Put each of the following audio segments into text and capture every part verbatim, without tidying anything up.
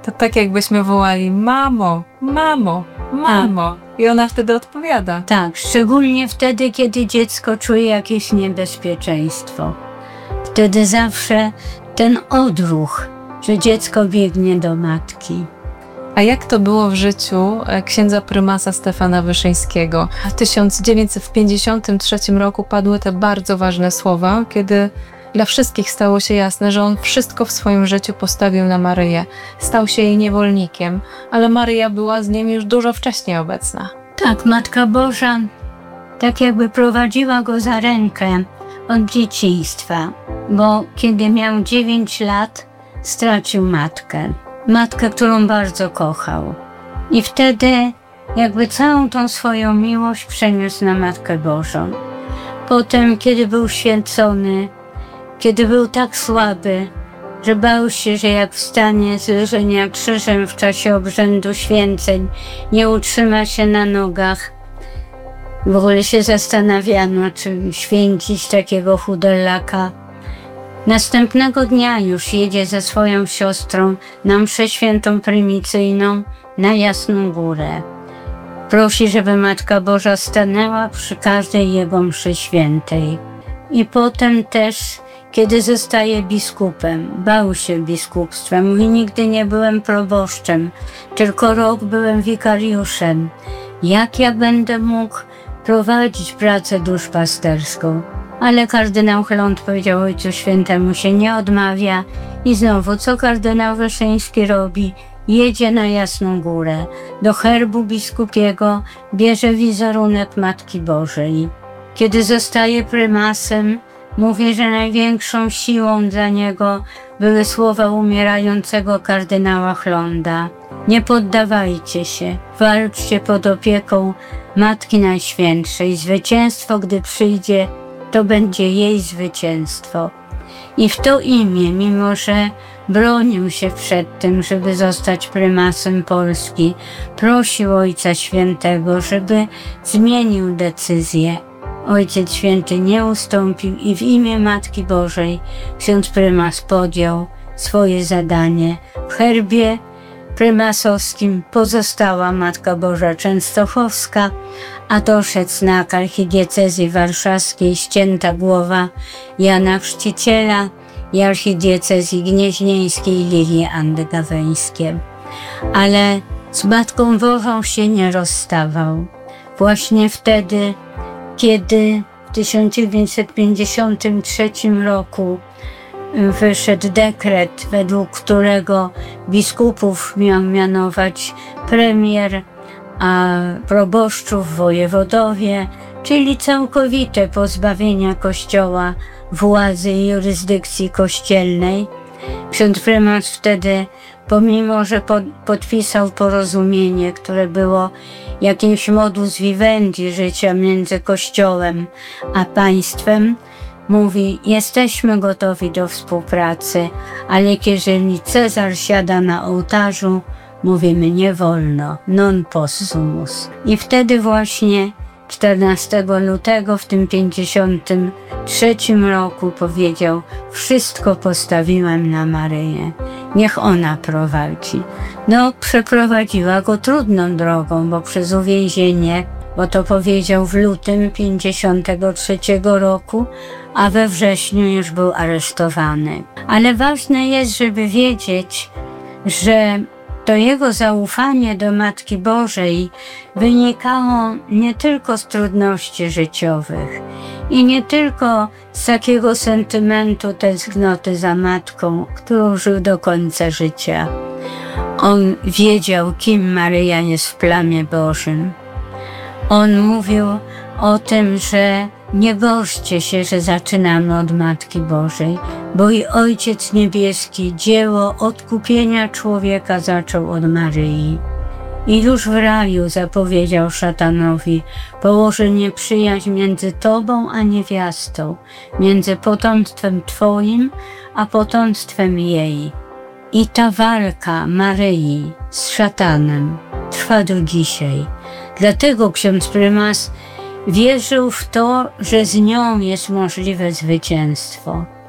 To tak jakbyśmy wołali: mamo, mamo, mamo. I ona wtedy odpowiada. Tak, szczególnie wtedy, kiedy dziecko czuje jakieś niebezpieczeństwo. Wtedy zawsze ten odruch, że dziecko biegnie do matki. A jak to było w życiu księdza prymasa Stefana Wyszyńskiego? W tysiąc dziewięćset pięćdziesiątym trzecim roku padły te bardzo ważne słowa, kiedy dla wszystkich stało się jasne, że on wszystko w swoim życiu postawił na Maryję. Stał się jej niewolnikiem, ale Maryja była z nim już dużo wcześniej obecna. Tak, Matka Boża tak jakby prowadziła go za rękę od dzieciństwa, bo kiedy miał dziewięć lat, stracił matkę. Matkę, którą bardzo kochał. I wtedy jakby całą tą swoją miłość przeniósł na Matkę Bożą. Potem, kiedy był święcony, kiedy był tak słaby, że bał się, że jak wstanie z leżenia krzyżem w czasie obrzędu święceń, nie utrzyma się na nogach. W ogóle się zastanawiano, czy święcić takiego chudelaka. Następnego dnia już jedzie ze swoją siostrą na mszę świętą prymicyjną na Jasną Górę. Prosi, żeby Matka Boża stanęła przy każdej jego mszy świętej. I potem też, kiedy zostaje biskupem, bał się biskupstwa. Mówi: nigdy nie byłem proboszczem, tylko rok byłem wikariuszem. Jak ja będę mógł prowadzić pracę duszpasterską? Ale kardynał Chląd powiedział: Ojcu Świętemu się nie odmawia. I znowu, co kardynał Wyszyński robi? Jedzie na Jasną Górę. Do herbu biskupiego bierze wizerunek Matki Bożej. Kiedy zostaje prymasem, mówi, że największą siłą dla niego były słowa umierającego kardynała Chląda: nie poddawajcie się, walczcie pod opieką Matki Najświętszej. Zwycięstwo, gdy przyjdzie, to będzie jej zwycięstwo. I w to imię, mimo że bronił się przed tym, żeby zostać prymasem Polski, prosił Ojca Świętego, żeby zmienił decyzję. Ojciec Święty nie ustąpił i w imię Matki Bożej ksiądz prymas podjął swoje zadanie. W herbie prymasowskim pozostała Matka Boża Częstochowska, a doszedł znak archidiecezji warszawskiej ścięta głowa Jana Chrzciciela i archidiecezji gnieźnieńskiej Lilii Anny Gaweńskiej. Ale z Matką Bożą się nie rozstawał. Właśnie wtedy, kiedy w tysiąc dziewięćset pięćdziesiątym trzecim roku wyszedł dekret, według którego biskupów miał mianować premier, a proboszczów wojewodowie, czyli całkowite pozbawienia Kościoła władzy i jurysdykcji kościelnej. Ksiądz prymas wtedy, pomimo że pod, podpisał porozumienie, które było jakimś modus vivendi życia między Kościołem a państwem, mówi: jesteśmy gotowi do współpracy, ale jeżeli Cezar siada na ołtarzu, mówimy: nie wolno, non possumus. I wtedy właśnie czternastego lutego w tym pięćdziesiątym trzecim roku powiedział: wszystko postawiłem na Maryję, niech ona prowadzi. No, przeprowadziła go trudną drogą, bo przez uwięzienie, bo to powiedział w lutym pięćdziesiątego trzeciego roku, a we wrześniu już był aresztowany. Ale ważne jest, żeby wiedzieć, że to jego zaufanie do Matki Bożej wynikało nie tylko z trudności życiowych i nie tylko z takiego sentymentu tęsknoty za Matką, którą żył do końca życia. On wiedział, kim Maryja jest w planie Bożym. On mówił o tym, że nie gorszcie się, że zaczynamy od Matki Bożej, bo i Ojciec Niebieski dzieło odkupienia człowieka zaczął od Maryi. I już w raju zapowiedział szatanowi: położę nieprzyjaźń między tobą a niewiastą, między potomstwem twoim a potomstwem jej. I ta walka Maryi z szatanem trwa do dzisiaj. Dlatego ksiądz prymas wierzył w to, że z nią jest możliwe zwycięstwo.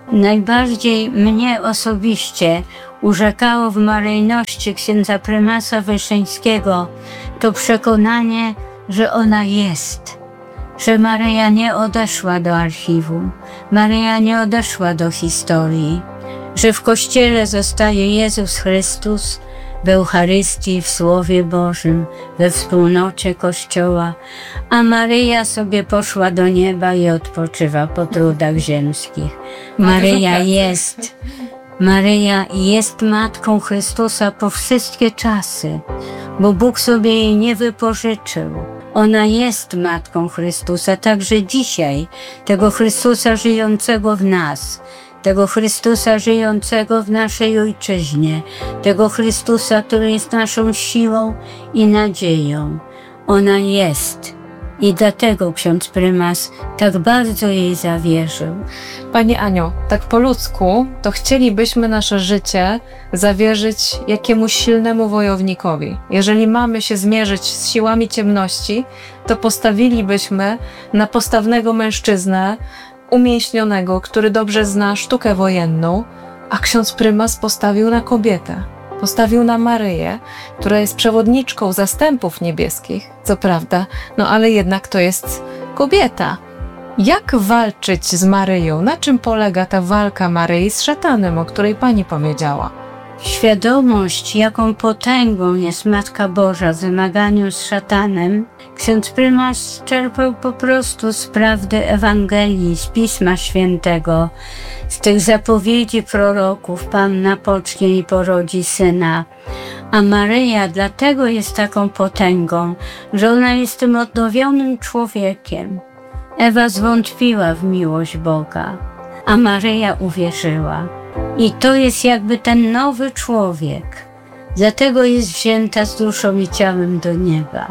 Najbardziej mnie osobiście urzekało w maryjności księdza prymasa Wyszyńskiego to przekonanie, że ona jest, że Maryja nie odeszła do archiwum, Maryja nie odeszła do historii, że w Kościele zostaje Jezus Chrystus w Eucharystii, w Słowie Bożym, we wspólnocie Kościoła, a Maryja sobie poszła do nieba i odpoczywa po trudach ziemskich. Maryja jest, Maryja jest Matką Chrystusa po wszystkie czasy, bo Bóg sobie jej nie wypożyczył. Ona jest Matką Chrystusa, także dzisiaj, tego Chrystusa żyjącego w nas, tego Chrystusa żyjącego w naszej Ojczyźnie, tego Chrystusa, który jest naszą siłą i nadzieją. Ona jest. I dlatego ksiądz prymas tak bardzo jej zawierzył. Pani Aniu, tak po ludzku, to chcielibyśmy nasze życie zawierzyć jakiemuś silnemu wojownikowi. Jeżeli mamy się zmierzyć z siłami ciemności, to postawilibyśmy na postawnego mężczyznę, umięśnionego, który dobrze zna sztukę wojenną, a ksiądz prymas postawił na kobietę. Postawił na Maryję, która jest przewodniczką zastępów niebieskich, co prawda, no ale jednak to jest kobieta. Jak walczyć z Maryją? Na czym polega ta walka Maryi z szatanem, o której Pani powiedziała? Świadomość, jaką potęgą jest Matka Boża w zmaganiu z szatanem, ksiądz prymas czerpał po prostu z prawdy Ewangelii, z Pisma Świętego, z tych zapowiedzi proroków: Panna pocznie i porodzi syna. A Maryja dlatego jest taką potęgą, że ona jest tym odnowionym człowiekiem. Ewa zwątpiła w miłość Boga, a Maryja uwierzyła. I to jest jakby ten nowy człowiek. Dlatego jest wzięta z duszą i ciałem do nieba.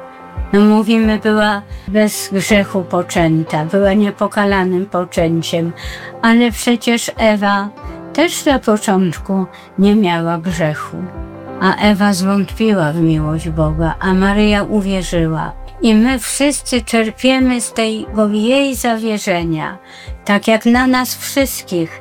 No mówimy, była bez grzechu poczęta, była niepokalanym poczęciem, ale przecież Ewa też na początku nie miała grzechu. A Ewa zwątpiła w miłość Boga, a Maryja uwierzyła. I my wszyscy czerpiemy z tego jej zawierzenia, tak jak na nas wszystkich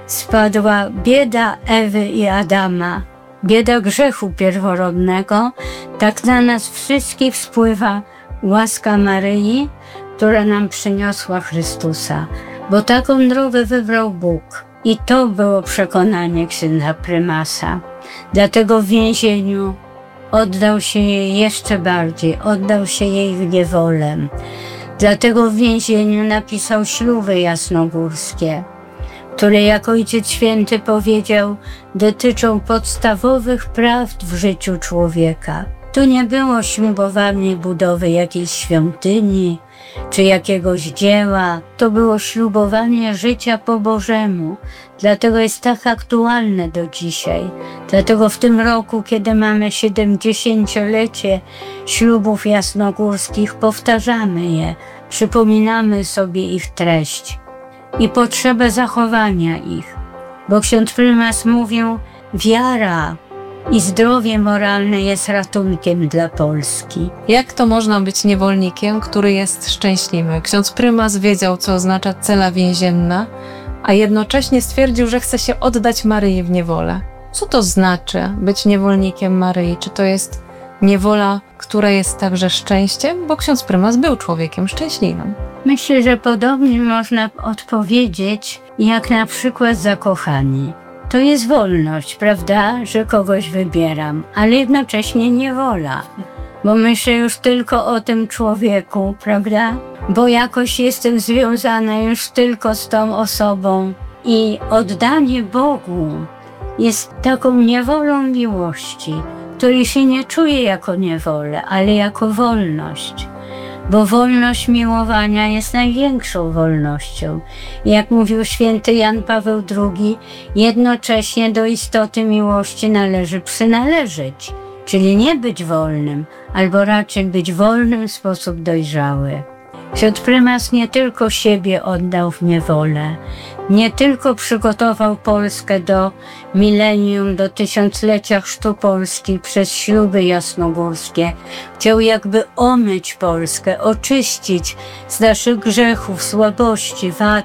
spadła bieda Ewy i Adama, bieda grzechu pierworodnego, tak na nas wszystkich spływa łaska Maryi, która nam przyniosła Chrystusa, bo taką drogę wybrał Bóg. I to było przekonanie księdza prymasa. Dlatego w więzieniu oddał się jej jeszcze bardziej, oddał się jej w niewolę. Dlatego w więzieniu napisał śluby jasnogórskie, które, jak Ojciec Święty powiedział, dotyczą podstawowych prawd w życiu człowieka. To nie było ślubowanie budowy jakiejś świątyni czy jakiegoś dzieła. To było ślubowanie życia po Bożemu. Dlatego jest tak aktualne do dzisiaj. Dlatego w tym roku, kiedy mamy siedemdziesięciolecie ślubów jasnogórskich, powtarzamy je, przypominamy sobie ich treść i potrzebę zachowania ich. Bo ksiądz prymas mówił, wiara i zdrowie moralne jest ratunkiem dla Polski. Jak to można być niewolnikiem, który jest szczęśliwy? Ksiądz prymas wiedział, co oznacza cela więzienna, a jednocześnie stwierdził, że chce się oddać Maryi w niewolę. Co to znaczy być niewolnikiem Maryi? Czy to jest niewola, która jest także szczęściem? Bo ksiądz prymas był człowiekiem szczęśliwym. Myślę, że podobnie można odpowiedzieć jak na przykład zakochani. To jest wolność, prawda, że kogoś wybieram, ale jednocześnie niewola, bo myślę już tylko o tym człowieku, prawda? Bo jakoś jestem związana już tylko z tą osobą i oddanie Bogu jest taką niewolą miłości, której się nie czuje jako niewolę, ale jako wolność. Bo wolność miłowania jest największą wolnością. Jak mówił święty Jan Paweł drugi, jednocześnie do istoty miłości należy przynależeć, czyli nie być wolnym, albo raczej być wolnym w sposób dojrzały. Ksiądz prymas nie tylko siebie oddał w niewolę, nie tylko przygotował Polskę do milenium, do tysiąclecia chrztu Polski przez śluby jasnogórskie. Chciał jakby omyć Polskę, oczyścić z naszych grzechów, słabości, wad,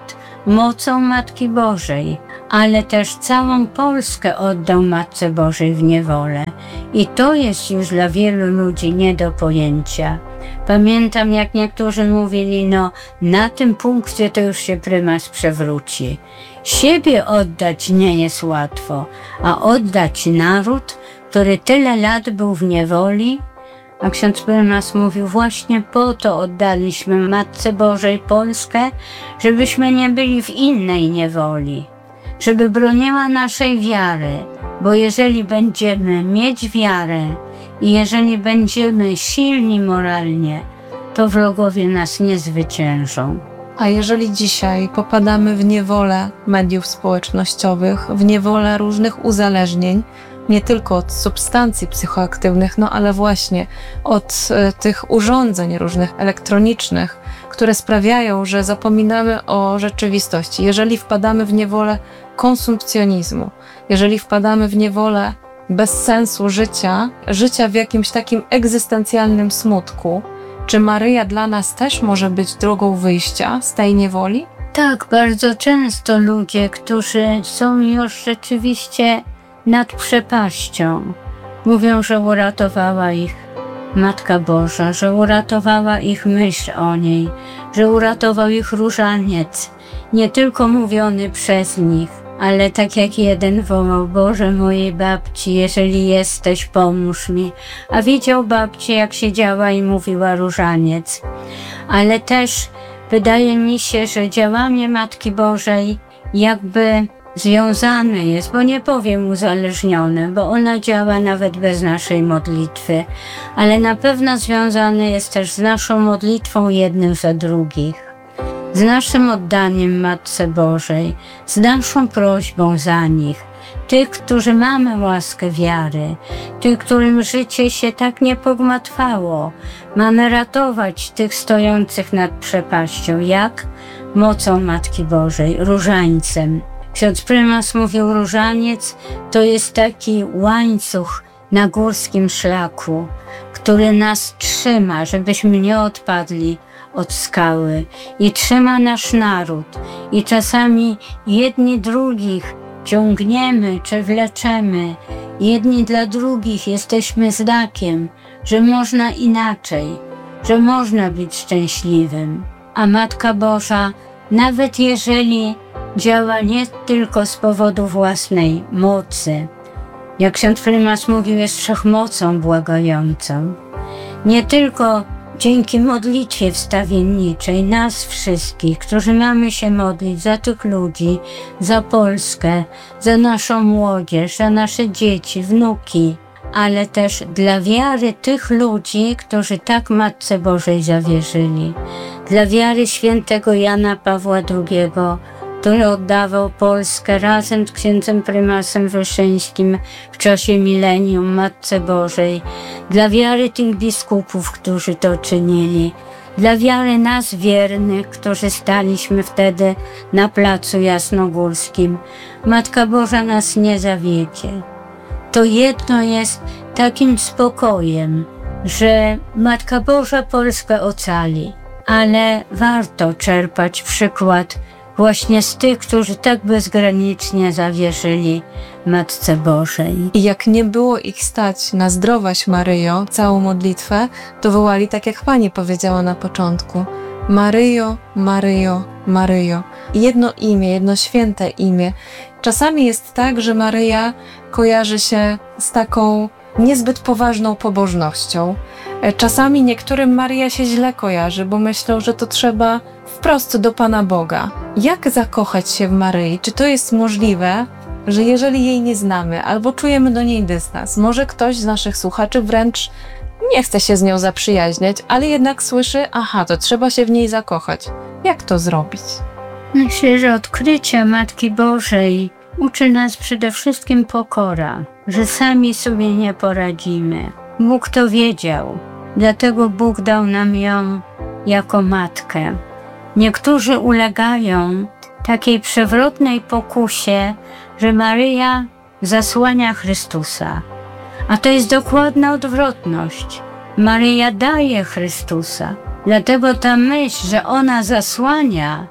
mocą Matki Bożej, ale też całą Polskę oddał Matce Bożej w niewolę. I to jest już dla wielu ludzi nie do pojęcia. Pamiętam, jak niektórzy mówili, no na tym punkcie to już się prymas przewróci. Siebie oddać nie jest łatwo, a oddać naród, który tyle lat był w niewoli. A ksiądz prymas mówił, właśnie po to oddaliśmy Matce Bożej Polskę, żebyśmy nie byli w innej niewoli, żeby broniła naszej wiary, bo jeżeli będziemy mieć wiarę i jeżeli będziemy silni moralnie, to wrogowie nas nie zwyciężą. A jeżeli dzisiaj popadamy w niewolę mediów społecznościowych, w niewolę różnych uzależnień, nie tylko od substancji psychoaktywnych, no ale właśnie od e, tych urządzeń różnych elektronicznych, które sprawiają, że zapominamy o rzeczywistości. Jeżeli wpadamy w niewolę konsumpcjonizmu, jeżeli wpadamy w niewolę bez sensu życia, życia w jakimś takim egzystencjalnym smutku, czy Maryja dla nas też może być drogą wyjścia z tej niewoli? Tak, bardzo często ludzie, którzy są już rzeczywiście nad przepaścią, mówią, że uratowała ich Matka Boża, że uratowała ich myśl o niej, że uratował ich różaniec, nie tylko mówiony przez nich, ale tak jak jeden wołał, Boże mojej babci, jeżeli jesteś, pomóż mi. A widział babcię, jak siedziała i mówiła różaniec. Ale też wydaje mi się, że działanie Matki Bożej jakby związane jest, bo nie powiem uzależnione, bo ona działa nawet bez naszej modlitwy, ale na pewno związane jest też z naszą modlitwą jednym za drugich, z naszym oddaniem Matce Bożej, z naszą prośbą za nich, tych, którzy mamy łaskę wiary, tych, którym życie się tak nie pogmatwało. Mamy ratować tych stojących nad przepaścią. Jak? Mocą Matki Bożej, różańcem. Ksiądz prymas mówił, różaniec to jest taki łańcuch na górskim szlaku, który nas trzyma, żebyśmy nie odpadli od skały, i trzyma nasz naród. I czasami jedni drugich ciągniemy czy wleczemy, jedni dla drugich jesteśmy znakiem, że można inaczej, że można być szczęśliwym. A Matka Boża, nawet jeżeli działa nie tylko z powodu własnej mocy, jak ksiądz prymas mówił, jest wszechmocą błagającą, nie tylko dzięki modlitwie wstawienniczej nas wszystkich, którzy mamy się modlić za tych ludzi, za Polskę, za naszą młodzież, za nasze dzieci, wnuki, ale też dla wiary tych ludzi, którzy tak Matce Bożej zawierzyli. Dla wiary świętego Jana Pawła drugiego, który oddawał Polskę razem z księdzem prymasem Wyszyńskim w czasie milenium Matce Bożej, dla wiary tych biskupów, którzy to czynili, dla wiary nas wiernych, którzy staliśmy wtedy na placu Jasnogórskim. Matka Boża nas nie zawiedzie. To jedno jest takim spokojem, że Matka Boża Polskę ocali, ale warto czerpać przykład właśnie z tych, którzy tak bezgranicznie zawierzyli Matce Bożej. I jak nie było ich stać na zdrowaś Maryjo, całą modlitwę, to wołali tak, jak Pani powiedziała na początku. Maryjo, Maryjo, Maryjo. Jedno imię, jedno święte imię. Czasami jest tak, że Maryja kojarzy się z taką niezbyt poważną pobożnością. Czasami niektórym Maryja się źle kojarzy, bo myślą, że to trzeba wprost do Pana Boga. Jak zakochać się w Maryi? Czy to jest możliwe, że jeżeli jej nie znamy albo czujemy do niej dystans, może ktoś z naszych słuchaczy wręcz nie chce się z nią zaprzyjaźniać, ale jednak słyszy, aha, to trzeba się w niej zakochać. Jak to zrobić? Myślę, że odkrycie Matki Bożej uczy nas przede wszystkim pokora, że sami sobie nie poradzimy. Bóg to wiedział, dlatego Bóg dał nam ją jako matkę. Niektórzy ulegają takiej przewrotnej pokusie, że Maryja zasłania Chrystusa. A to jest dokładna odwrotność. Maryja daje Chrystusa. Dlatego ta myśl, że ona zasłania,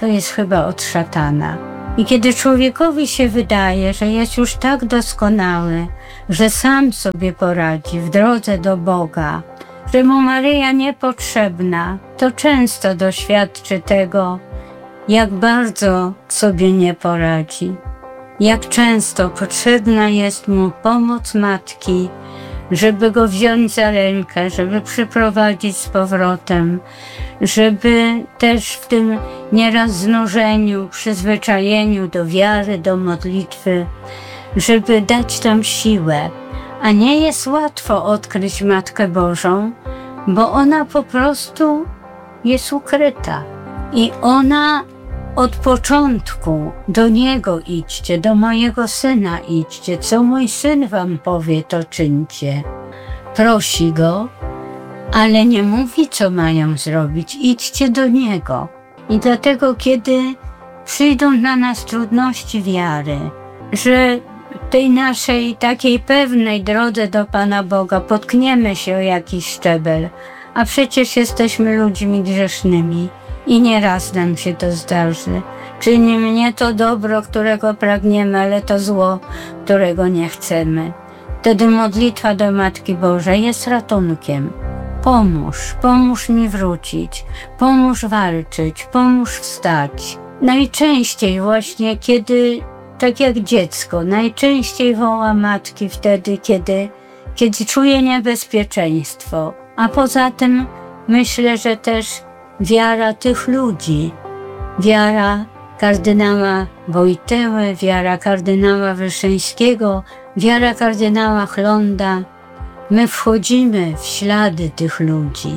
to jest chyba od szatana. I kiedy człowiekowi się wydaje, że jest już tak doskonały, że sam sobie poradzi w drodze do Boga, że mu Maryja niepotrzebna, to często doświadczy tego, jak bardzo sobie nie poradzi. Jak często potrzebna jest mu pomoc matki, żeby go wziąć za rękę, żeby przyprowadzić z powrotem, żeby też w tym nieraz znużeniu, przyzwyczajeniu do wiary, do modlitwy, żeby dać tam siłę. A nie jest łatwo odkryć Matkę Bożą, bo ona po prostu jest ukryta. I ona od początku do Niego idźcie, do mojego Syna idźcie, co mój Syn wam powie, to czyńcie. Prosi Go, ale nie mówi, co mają zrobić. Idźcie do Niego. I dlatego, kiedy przyjdą na nas trudności wiary, że w tej naszej takiej pewnej drodze do Pana Boga potkniemy się o jakiś szczebel, a przecież jesteśmy ludźmi grzesznymi i nieraz nam się to zdarzy. Czyni mnie to dobro, którego pragniemy, ale to zło, którego nie chcemy. Wtedy modlitwa do Matki Bożej jest ratunkiem. Pomóż, pomóż mi wrócić, pomóż walczyć, pomóż wstać. Najczęściej właśnie, kiedy, tak jak dziecko, najczęściej woła matki wtedy, kiedy, kiedy czuje niebezpieczeństwo. A poza tym myślę, że też wiara tych ludzi, wiara kardynała Wojtyły, wiara kardynała Wyszyńskiego, wiara kardynała Chlonda. My wchodzimy w ślady tych ludzi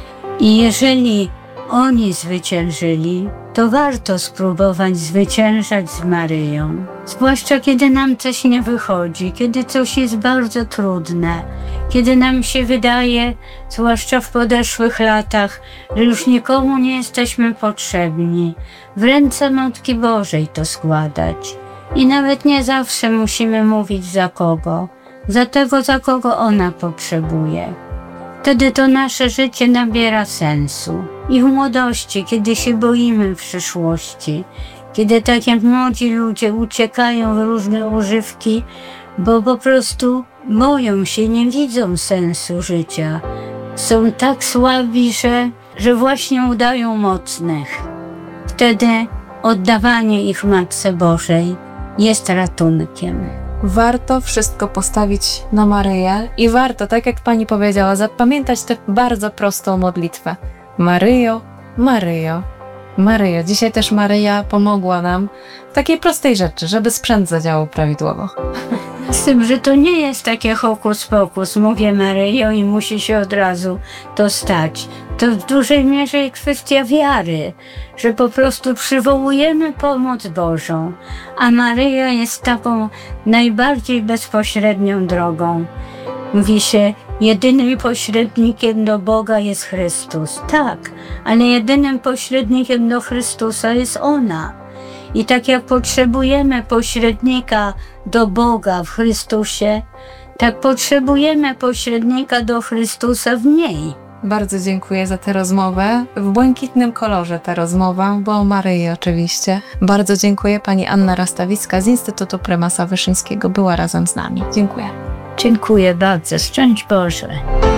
i jeżeli oni zwyciężyli, to warto spróbować zwyciężać z Maryją. Zwłaszcza kiedy nam coś nie wychodzi, kiedy coś jest bardzo trudne, kiedy nam się wydaje, zwłaszcza w podeszłych latach, że już nikomu nie jesteśmy potrzebni. W ręce Matki Bożej to składać. I nawet nie zawsze musimy mówić za kogo, za tego, za kogo ona potrzebuje. Wtedy to nasze życie nabiera sensu. I w młodości, kiedy się boimy przyszłości, kiedy tak jak młodzi ludzie uciekają w różne używki, bo po prostu boją się, nie widzą sensu życia. Są tak słabi, że, że właśnie udają mocnych. Wtedy oddawanie ich Matce Bożej jest ratunkiem. Warto wszystko postawić na Maryję i warto, tak jak Pani powiedziała, zapamiętać tę bardzo prostą modlitwę. Maryjo, Maryjo, Maryjo. Dzisiaj też Maryja pomogła nam w takiej prostej rzeczy, żeby sprzęt zadziałał prawidłowo. Z tym, że to nie jest takie hokus pokus, mówię Maryjo i musi się od razu to stać. To w dużej mierze jest kwestia wiary, że po prostu przywołujemy pomoc Bożą, a Maryja jest taką najbardziej bezpośrednią drogą. Mówi się, jedynym pośrednikiem do Boga jest Chrystus. Tak, ale jedynym pośrednikiem do Chrystusa jest ona. I tak jak potrzebujemy pośrednika do Boga w Chrystusie, tak potrzebujemy pośrednika do Chrystusa w niej. Bardzo dziękuję za tę rozmowę. W błękitnym kolorze ta rozmowa, bo o Maryi oczywiście. Bardzo dziękuję. Pani Anna Rastawicka z Instytutu Prymasa Wyszyńskiego była razem z nami. Dziękuję. Dziękuję bardzo. Szczęść Boże.